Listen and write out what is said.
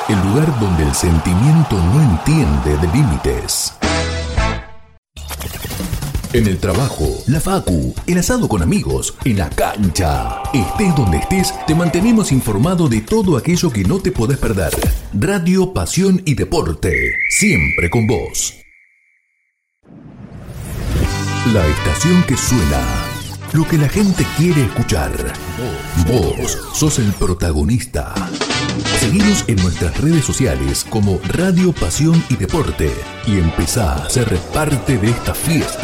el lugar donde el sentimiento no entiende de límites. En el trabajo, la facu, el asado con amigos, en la cancha. Estés donde estés, te mantenemos informado de todo aquello que no te podés perder. Radio, pasión y deporte, siempre con vos. La estación que suena, lo que la gente quiere escuchar. Vos sos el protagonista. Seguinos en nuestras redes sociales como Radio, Pasión y Deporte y empezá a ser parte de esta fiesta.